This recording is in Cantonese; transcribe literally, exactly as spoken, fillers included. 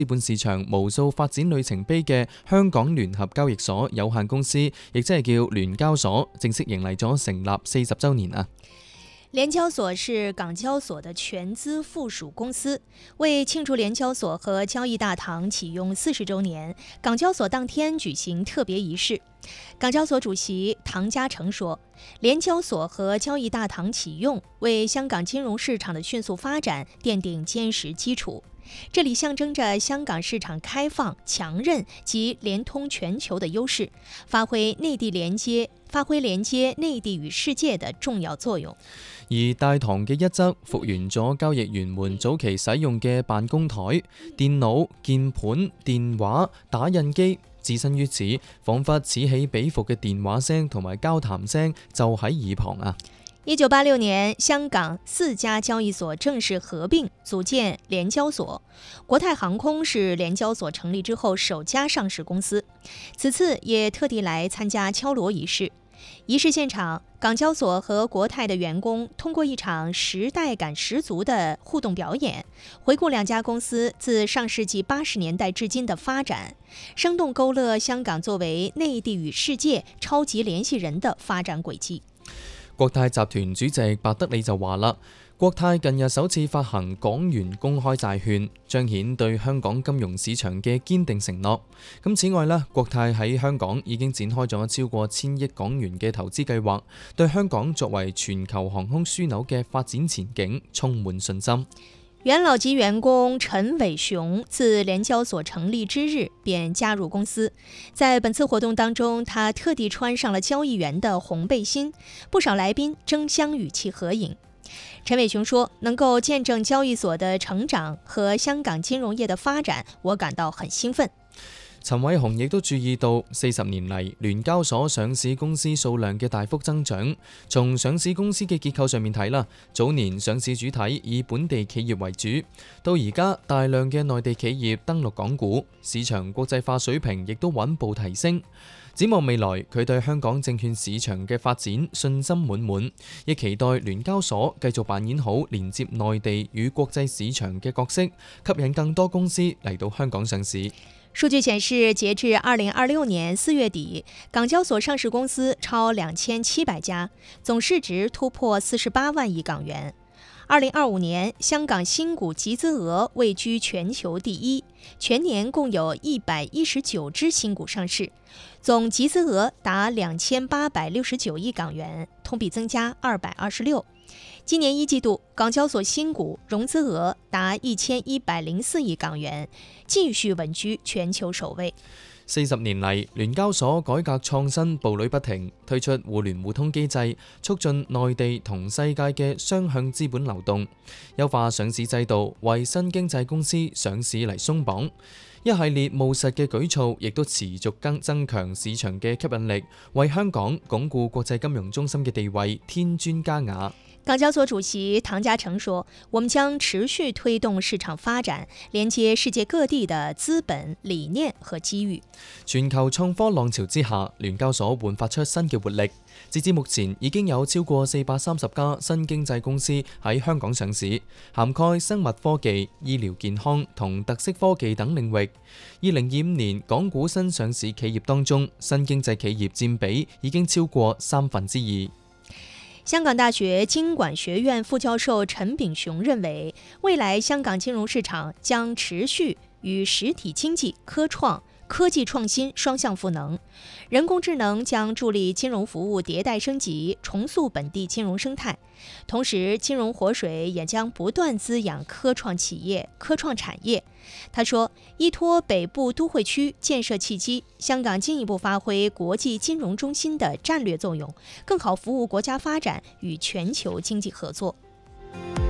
資本市場無數發展里程碑嘅香港聯合交易所有限公司，亦即係叫聯交所，正式迎嚟咗成立四十週年啊！ 聯交所是港交所的全資附屬公司。為慶祝聯交所和交易大堂啟用四十週年，港交所當天舉行特別儀式。港交所主席唐家成說，聯交所和交易大堂啟用，為香港金融市場的迅速發展奠定堅實基礎。這裡象徵着香港市場開放、強韌及連通全球的優勢，發揮內地連接、發揮連接內地與世界的重要作用。 而大堂嘅一側復原咗交易員們早期使用嘅辦公台、電腦、鍵盤、電話、打印機，置身於此，彷彿此起彼伏嘅電話聲同埋交談聲就喺耳旁啊！ 一九八六年，香港四家交易所正式合併，組建聯交所。國泰航空是聯交所成立之後首家上市公司，此次也特地來參加敲鑼儀式。儀式現場，港交所和國泰的員工通過一場時代感十足的互動表演，回顧兩家公司自上世紀八十年代至今的發展，生動勾勒香港作為內地與世界超級聯繫人的發展軌跡。 國泰集團主席白德理就話啦，國泰近日首次發行港元公開債券，彰顯對香港金融市場嘅堅定承諾。咁此外呢，國泰喺香港已經展開咗超過千億港元嘅投資計劃，對香港作為全球航空樞紐嘅發展前景充滿信心。 元老級員工陳偉雄自聯交所成立之日便加入公司，在本次活動當中，他特地穿上了交易員的紅背心，不少來賓爭相與其合影。陳偉雄說，能夠見證交易所的成長和香港金融業的發展，我感到很興奮。 陳偉雄亦都注意到四十年嚟聯交所上市公司數量嘅大幅增長。從上市公司嘅結構上面睇啦，早年上市主體以本地企業為主，到而家大量嘅內地企業登陸港股，市場國際化水平亦都穩步提升。展望未來，佢對香港證券市場嘅發展信心滿滿，亦期待聯交所繼續扮演好連接內地與國際市場嘅角色，吸引更多公司嚟到香港上市。 數據顯示，截至二零二六年四月底，港交所上市公司超兩千七百家，總市值突破四十八萬億港元。二零二五年，香港新股集資額位居全球第一，全年共有一百一十九隻新股上市，總集資額達兩千八百六十九億港元，同比增加二百二十六。今年一季度，港交所新股融資額達一千一百零四億港元，繼續穩居全球首位。 四十年嚟，聯交所改革創新步履不停，推出互聯互通機制，促進內地同世界嘅雙向資本流動，優化上市制度，為新經濟公司上市嚟鬆綁。一系列務實嘅舉措，亦都持續更增強市場嘅吸引力，為香港鞏固國際金融中心嘅地位添磚加瓦。 港交所主席唐家成說，我們將持續推動市場發展，連接世界各地的資本、理念和機遇。 全球創科浪潮之下，聯交所煥發出新嘅活力。截至目前，已經有超過四百三十家新經濟公司喺香港上市，涵蓋生物科技、醫療健康同特色科技等領域。二零二五年，港股新上市企業當中，新經濟企業佔比已經超過三分之二。 香港大學經管學院副教授陳炳雄認為，未來香港金融市場將持續與實體經濟、科創、科技創新雙向賦能，人工智能將助力金融服務迭代升級，重塑本地金融生態。同時，金融活水也將不斷滋養科創企業、科創產業。他說，依託北部都會區建設契機，香港進一步發揮國際金融中心的戰略作用，更好服務國家發展與全球經濟合作。